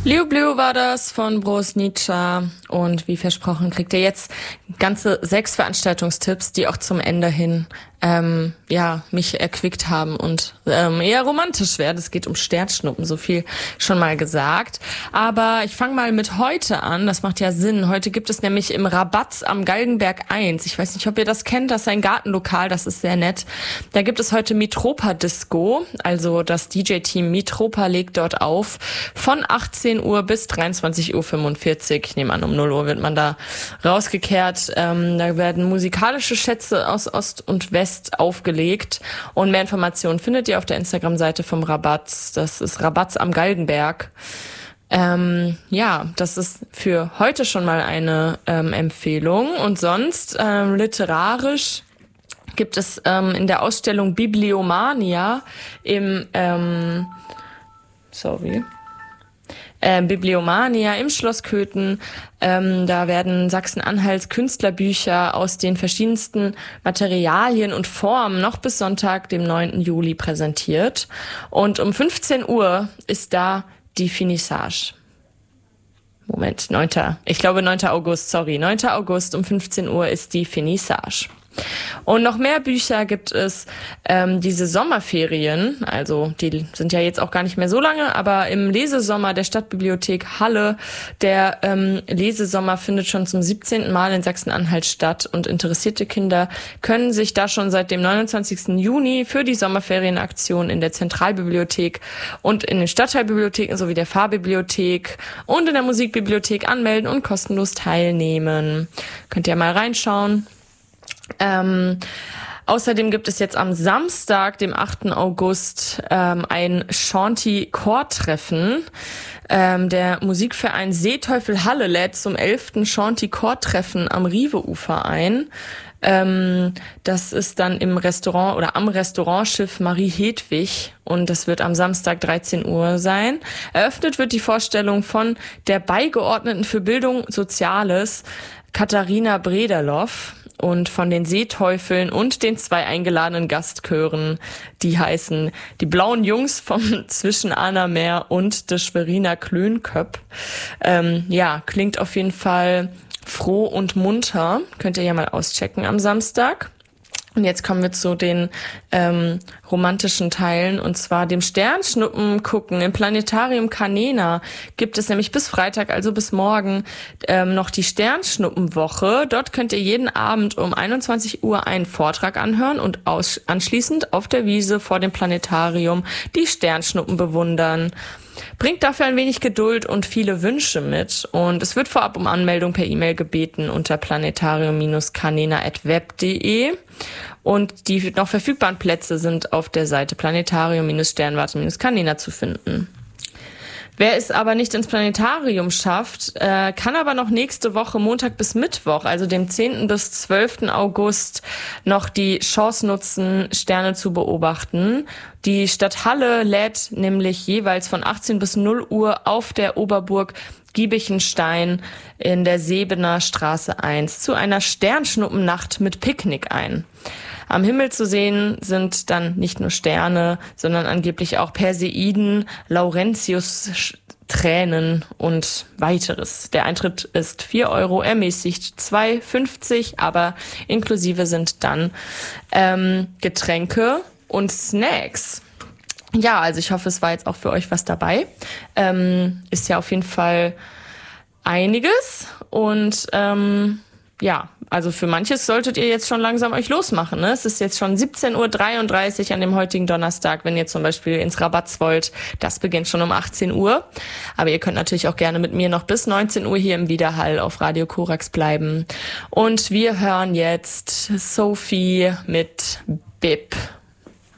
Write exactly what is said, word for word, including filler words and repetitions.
Liu Blue war das von Brosnica und wie versprochen kriegt ihr jetzt ganze sechs Veranstaltungstipps, die auch zum Ende hin ähm, ja mich erquickt haben und ähm, eher romantisch werden. Es geht um Sternschnuppen, so viel schon mal gesagt. Aber ich fange mal mit heute an, das macht ja Sinn. Heute gibt es nämlich im Rabatz am Galgenberg eins. Ich weiß nicht, ob ihr das kennt, das ist ein Gartenlokal, das ist sehr nett. Da gibt es heute Mitropa Disco, also das D J-Team Mitropa legt dort auf von achtzehn Uhr bis dreiundzwanzig Uhr fünfundvierzig. Ich nehme an, um null Uhr wird man da rausgekehrt. Ähm, da werden musikalische Schätze aus Ost und West aufgelegt. Und mehr Informationen findet ihr auf der Instagram-Seite vom Rabatz. Das ist Rabatz am Galgenberg. Ähm, ja, das ist für heute schon mal eine ähm, Empfehlung. Und sonst ähm, literarisch gibt es ähm, in der Ausstellung Bibliomania im ähm, sorry Äh, Bibliomania im Schloss Köthen. Ähm, da werden Sachsen-Anhalts Künstlerbücher aus den verschiedensten Materialien und Formen noch bis Sonntag, dem neunten Juli, präsentiert. Und um fünfzehn Uhr ist da die Finissage. Moment, neunter Ich glaube neunter August, sorry. neunter August um fünfzehn Uhr ist die Finissage. Und noch mehr Bücher gibt es ähm, diese Sommerferien, also die sind ja jetzt auch gar nicht mehr so lange, aber im Lesesommer der Stadtbibliothek Halle, der ähm, Lesesommer findet schon zum siebzehnten Mal in Sachsen-Anhalt statt und interessierte Kinder können sich da schon seit dem neunundzwanzigsten Juni für die Sommerferienaktion in der Zentralbibliothek und in den Stadtteilbibliotheken sowie der Fahrbibliothek und in der Musikbibliothek anmelden und kostenlos teilnehmen. Könnt ihr mal reinschauen. Ähm, außerdem gibt es jetzt am Samstag, dem achten August, ähm, ein Chanty-Chor-Treffen. Ähm, der Musikverein Seeteufel Halle lädt zum elften Chanty-Chor-Treffen am Rive-Ufer ein. Ähm, das ist dann im Restaurant oder am Restaurantschiff Marie Hedwig und das wird am Samstag dreizehn Uhr sein. Eröffnet wird die Vorstellung von der Beigeordneten für Bildung Soziales, Katharina Brederloff, und von den Seeteufeln und den zwei eingeladenen Gastchören, die heißen die Blauen Jungs vom Zwischen-Ahner-Meer und des Schweriner Klönköpp. Ähm, ja, klingt auf jeden Fall froh und munter. Könnt ihr ja mal auschecken am Samstag. Und jetzt kommen wir zu den ähm, romantischen Teilen, und zwar dem Sternschnuppen gucken. Im Planetarium Canena gibt es nämlich bis Freitag, also bis morgen, ähm, noch die Sternschnuppenwoche. Dort könnt ihr jeden Abend um einundzwanzig Uhr einen Vortrag anhören und aus- anschließend auf der Wiese vor dem Planetarium die Sternschnuppen bewundern. Bringt dafür ein wenig Geduld und viele Wünsche mit. Und es wird vorab um Anmeldung per E-Mail gebeten unter planetarium canena at web punkt de. Und die noch verfügbaren Plätze sind auf der Seite planetarium sternwarte canena zu finden. Wer es aber nicht ins Planetarium schafft, äh, kann aber noch nächste Woche Montag bis Mittwoch, also dem zehnten bis zwölften August, noch die Chance nutzen, Sterne zu beobachten. Die Stadt Halle lädt nämlich jeweils von achtzehn bis null Uhr auf der Oberburg Giebichenstein in der Sebener Straße eins zu einer Sternschnuppennacht mit Picknick ein. Am Himmel zu sehen sind dann nicht nur Sterne, sondern angeblich auch Perseiden, Laurentius-Tränen und weiteres. Der Eintritt ist vier Euro, ermäßigt zwei fünfzig, aber inklusive sind dann ähm, Getränke und Snacks. Ja, also ich hoffe, es war jetzt auch für euch was dabei. Ähm, ist ja auf jeden Fall einiges und ähm, ja, also für manches solltet ihr jetzt schon langsam euch losmachen. Ne? Es ist jetzt schon siebzehn Uhr dreiunddreißig an dem heutigen Donnerstag, wenn ihr zum Beispiel ins Rabatz wollt. Das beginnt schon um achtzehn Uhr. Aber ihr könnt natürlich auch gerne mit mir noch bis neunzehn Uhr hier im Widerhall auf Radio Korax bleiben. Und wir hören jetzt Sophie mit Bip.